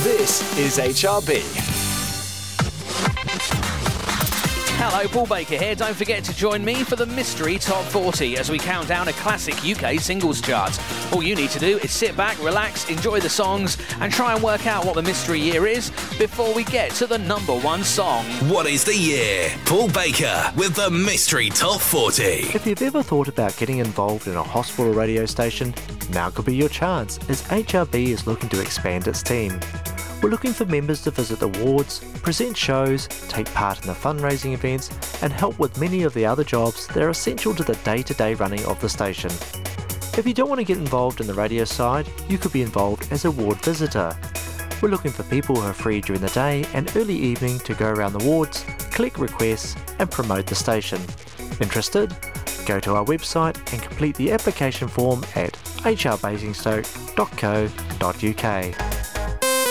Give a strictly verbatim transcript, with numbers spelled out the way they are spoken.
This is H R B. Hello, Paul Baker here. Don't forget to join me for the Mystery Top forty as we count down a classic U K singles chart. All you need to do is sit back, relax, enjoy the songs and try and work out what the mystery year is before we get to the number one song. What is the year? Paul Baker with the Mystery Top forty. If you've ever thought about getting involved in a hospital radio station, now could be your chance as H R B is looking to expand its team. We're looking for members to visit the wards, present shows, take part in the fundraising events, and help with many of the other jobs that are essential to the day-to-day running of the station. If you don't want to get involved in the radio side, you could be involved as a ward visitor. We're looking for people who are free during the day and early evening to go around the wards, collect requests, and promote the station. Interested? Go to our website and complete the application form at h r basingstoke dot co dot u k.